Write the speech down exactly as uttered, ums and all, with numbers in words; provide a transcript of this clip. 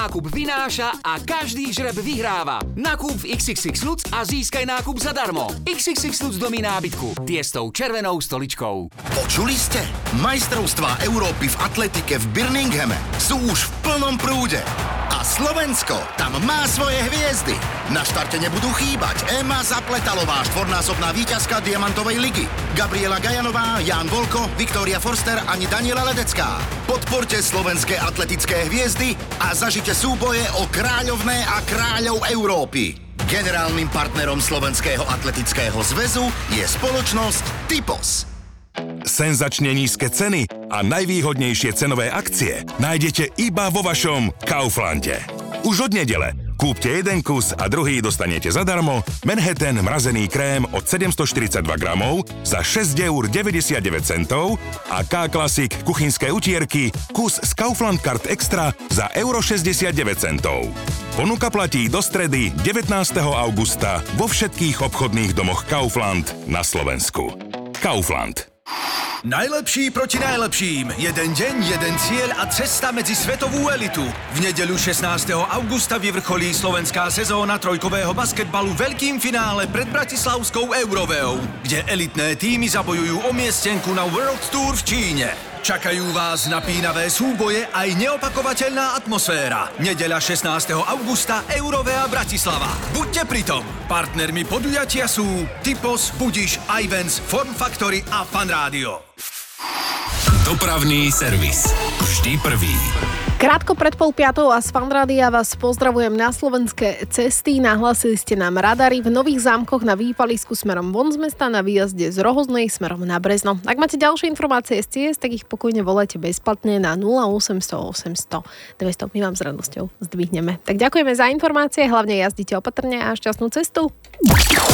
Nákup vynáša a každý žreb vyhráva. Nakúp v iks iks iks Lutz a získaj nákup zadarmo. iks iks iks Lutz domí nábytku. Tie s tou červenou stoličkou. Počuli ste? Majstrovstvá Európy v atletike v Birminghame sú už v plnom prúde. A Slovensko tam má svoje hviezdy. Na štarte nebudú chýbať Ema Zapletalová, štvornásobná víťazka Diamantovej ligy, Gabriela Gajanová, Ján Volko, Viktória Forster ani Daniela Ledecká. Podporte slovenské atletické hviezdy a zažite súboje o kráľovné a kráľov Európy. Generálnym partnerom Slovenského atletického zväzu je spoločnosť Typos. Senzačne nízke ceny a najvýhodnejšie cenové akcie nájdete iba vo vašom Kauflande. Už od nedele kúpte jeden kus a druhý dostanete zadarmo Manhattan mrazený krém od sedemstoštyridsaťdva gramov za šesť eur deväťdesiatdeväť centov a K-Classic kuchynské utierky kus z Kaufland Card Extra za euro šesťdesiatdeväť centov. Ponuka platí do stredy devätnásteho augusta vo všetkých obchodných domoch Kaufland na Slovensku. Kaufland. Najlepší proti najlepším. Jeden deň, jeden cieľ a cesta medzi svetovú elitu. V nedeľu šestnásteho augusta vyvrcholí slovenská sezóna trojkového basketbalu veľkým finále pred bratislavskou Euroveou, kde elitné tímy zabojujú o miestenku na World Tour v Číne. Čakajú vás napínavé súboje aj neopakovateľná atmosféra. Nedeľa šestnásteho augusta Eurovea Bratislava. Buďte pritom. Partnermi podujatia sú Typos, Budiš, Ivens, Form Factory a Fan Rádio. Dopravný servis. Vždy prvý. Krátko pred pol piatou a z Fanrádia vás pozdravujem na slovenské cesty. Nahlásili ste nám radary v Nových Zámkoch na výpalisku smerom von z mesta na výjazde z Rohoznej smerom na Brezno. Ak máte ďalšie informácie z ciest, tak ich pokojne volajte bezplatne na nula osemsto osemsto dvesto. My vám s radosťou zdvihneme. Tak ďakujeme za informácie, hlavne jazdite opatrne a šťastnú cestu.